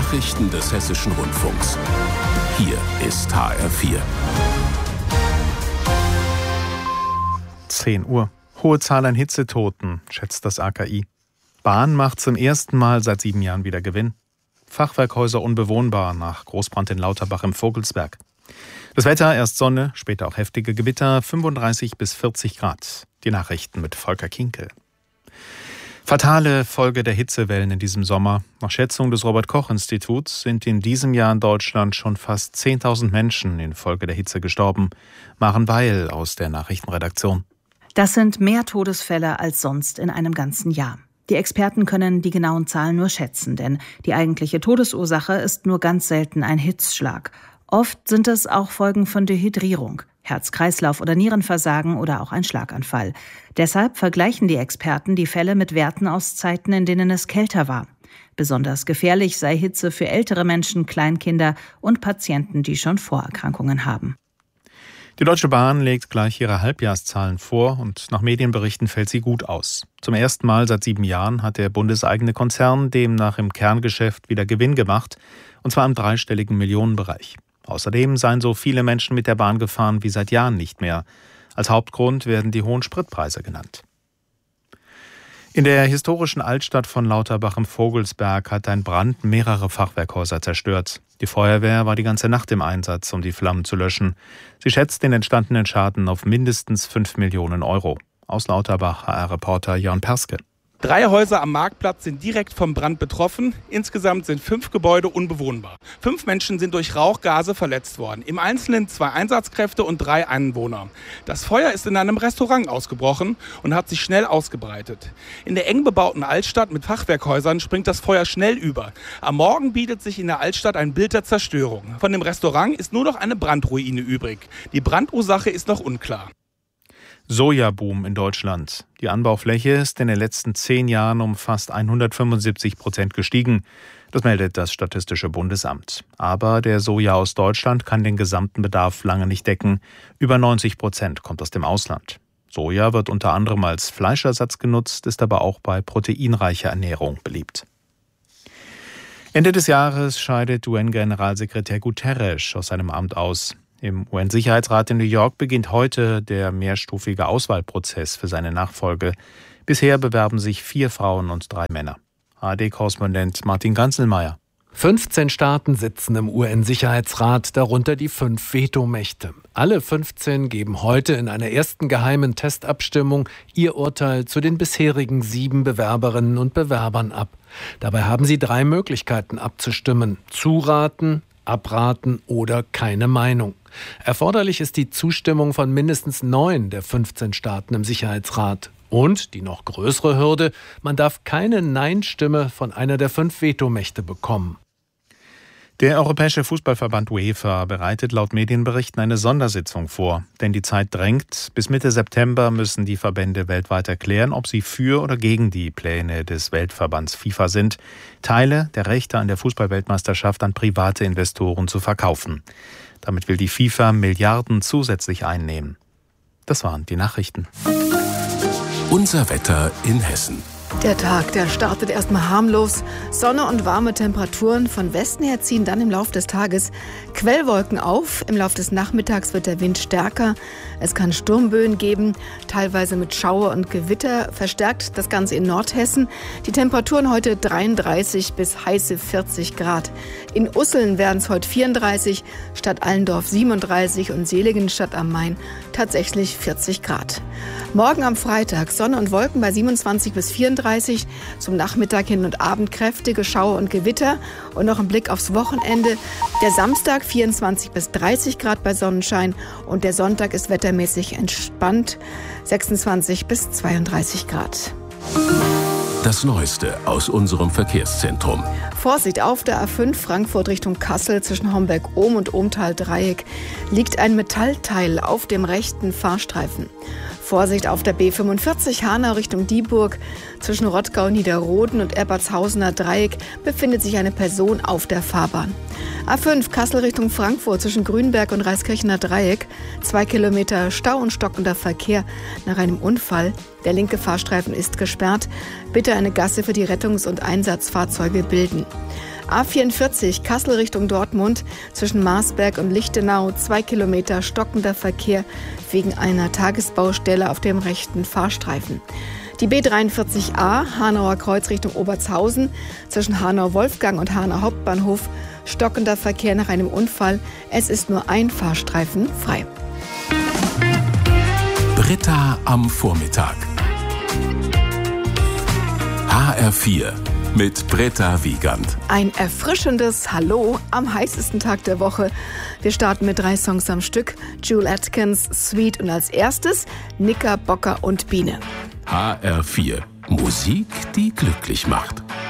Nachrichten des Hessischen Rundfunks. Hier ist HR4. 10 Uhr. Hohe Zahl an Hitzetoten, schätzt das AKI. Bahn macht zum ersten Mal seit 7 Jahren wieder Gewinn. Fachwerkhäuser unbewohnbar nach Großbrand in Lauterbach im Vogelsberg. Das Wetter, erst Sonne, später auch heftige Gewitter, 35 bis 40 Grad. Die Nachrichten mit Volker Kinkel. Fatale Folge der Hitzewellen in diesem Sommer. Nach Schätzung des Robert-Koch-Instituts sind in diesem Jahr in Deutschland schon fast 10.000 Menschen infolge der Hitze gestorben. Maren Weil aus der Nachrichtenredaktion. Das sind mehr Todesfälle als sonst in einem ganzen Jahr. Die Experten können die genauen Zahlen nur schätzen, denn die eigentliche Todesursache ist nur ganz selten ein Hitzschlag. Oft sind es auch Folgen von Dehydrierung, Herz-Kreislauf- oder Nierenversagen oder auch ein Schlaganfall. Deshalb vergleichen die Experten die Fälle mit Werten aus Zeiten, in denen es kälter war. Besonders gefährlich sei Hitze für ältere Menschen, Kleinkinder und Patienten, die schon Vorerkrankungen haben. Die Deutsche Bahn legt gleich ihre Halbjahreszahlen vor und nach Medienberichten fällt sie gut aus. Zum ersten Mal seit 7 Jahren hat der bundeseigene Konzern demnach im Kerngeschäft wieder Gewinn gemacht, und zwar im dreistelligen Millionenbereich. Außerdem seien so viele Menschen mit der Bahn gefahren wie seit Jahren nicht mehr. Als Hauptgrund werden die hohen Spritpreise genannt. In der historischen Altstadt von Lauterbach im Vogelsberg hat ein Brand mehrere Fachwerkhäuser zerstört. Die Feuerwehr war die ganze Nacht im Einsatz, um die Flammen zu löschen. Sie schätzt den entstandenen Schaden auf mindestens 5 Millionen Euro. Aus Lauterbach HR-Reporter Jörn Perske. 3 Häuser am Marktplatz sind direkt vom Brand betroffen. Insgesamt sind 5 Gebäude unbewohnbar. 5 Menschen sind durch Rauchgase verletzt worden. Im Einzelnen 2 Einsatzkräfte und 3 Anwohner. Das Feuer ist in einem Restaurant ausgebrochen und hat sich schnell ausgebreitet. In der eng bebauten Altstadt mit Fachwerkhäusern springt das Feuer schnell über. Am Morgen bietet sich in der Altstadt ein Bild der Zerstörung. Von dem Restaurant ist nur noch eine Brandruine übrig. Die Brandursache ist noch unklar. Sojaboom in Deutschland. Die Anbaufläche ist in den letzten 10 Jahren um fast 175% gestiegen. Das meldet das Statistische Bundesamt. Aber der Soja aus Deutschland kann den gesamten Bedarf lange nicht decken. Über 90% kommt aus dem Ausland. Soja wird unter anderem als Fleischersatz genutzt, ist aber auch bei proteinreicher Ernährung beliebt. Ende des Jahres scheidet UN-Generalsekretär Guterres aus seinem Amt aus. Im UN-Sicherheitsrat in New York beginnt heute der mehrstufige Auswahlprozess für seine Nachfolge. Bisher bewerben sich 4 Frauen und 3 Männer. ARD-Korrespondent Martin Ganzelmeier. 15 Staaten sitzen im UN-Sicherheitsrat, darunter die 5 Vetomächte. Alle 15 geben heute in einer ersten geheimen Testabstimmung ihr Urteil zu den bisherigen 7 Bewerberinnen und Bewerbern ab. Dabei haben sie 3 Möglichkeiten abzustimmen: zuraten, abraten oder keine Meinung. Erforderlich ist die Zustimmung von mindestens 9 der 15 Staaten im Sicherheitsrat. Und, die noch größere Hürde, man darf keine Nein-Stimme von einer der 5 Vetomächte bekommen. Der Europäische Fußballverband UEFA bereitet laut Medienberichten eine Sondersitzung vor. Denn die Zeit drängt. Bis Mitte September müssen die Verbände weltweit erklären, ob sie für oder gegen die Pläne des Weltverbands FIFA sind, Teile der Rechte an der Fußballweltmeisterschaft an private Investoren zu verkaufen. Damit will die FIFA Milliarden zusätzlich einnehmen. Das waren die Nachrichten. Unser Wetter in Hessen. Der Tag, der startet erstmal harmlos. Sonne und warme Temperaturen. Von Westen her ziehen dann im Laufe des Tages Quellwolken auf. Im Laufe des Nachmittags wird der Wind stärker. Es kann Sturmböen geben, teilweise mit Schauer und Gewitter. Verstärkt das Ganze in Nordhessen. Die Temperaturen heute 33 bis heiße 40 Grad. In Usseln werden es heute 34, Stadt Allendorf 37 und Seligenstadt am Main tatsächlich 40 Grad. Morgen am Freitag Sonne und Wolken bei 27 bis 34, zum Nachmittag hin und Abend kräftige Schauer und Gewitter und noch ein Blick aufs Wochenende. Der Samstag 24 bis 30 Grad bei Sonnenschein und der Sonntag ist wettermäßig entspannt, 26 bis 32 Grad. Das Neueste aus unserem Verkehrszentrum. Vorsicht, auf der A5 Frankfurt Richtung Kassel zwischen Homberg-Ohm und Ohmtal-Dreieck liegt ein Metallteil auf dem rechten Fahrstreifen. Vorsicht auf der B45 Hanau Richtung Dieburg. Zwischen Rottgau-Niederroden und Erbertshausener Dreieck befindet sich eine Person auf der Fahrbahn. A5 Kassel Richtung Frankfurt zwischen Grünberg und Reiskirchener Dreieck. 2 Kilometer Stau und stockender Verkehr nach einem Unfall. Der linke Fahrstreifen ist gesperrt. Bitte eine Gasse für die Rettungs- und Einsatzfahrzeuge bilden. A44 Kassel Richtung Dortmund zwischen Marsberg und Lichtenau 2 Kilometer stockender Verkehr wegen einer Tagesbaustelle auf dem rechten Fahrstreifen. Die B43a Hanauer Kreuz Richtung Obertshausen zwischen Hanau-Wolfgang und Hanau Hauptbahnhof stockender Verkehr nach einem Unfall. Es ist nur ein Fahrstreifen frei. Britta am Vormittag. HR4 mit Britta Wiegand. Ein erfrischendes Hallo am heißesten Tag der Woche. Wir starten mit 3 Songs am Stück. Jule Atkins, Sweet und als erstes Knickerbocker und Biene. HR4. Musik, die glücklich macht.